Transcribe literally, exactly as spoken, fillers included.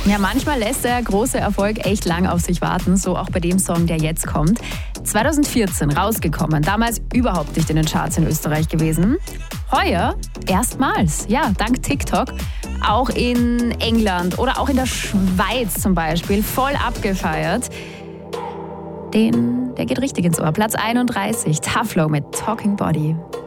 Ja, manchmal lässt der große Erfolg echt lang auf sich warten, so auch bei dem Song, der jetzt kommt. zwanzig vierzehn rausgekommen, damals überhaupt nicht in den Charts in Österreich gewesen. Heuer erstmals, ja, dank TikTok, auch in England oder auch in der Schweiz zum Beispiel, voll abgefeiert. Den, der geht richtig ins Ohr. Platz einunddreißig, Taflo mit Talking Body.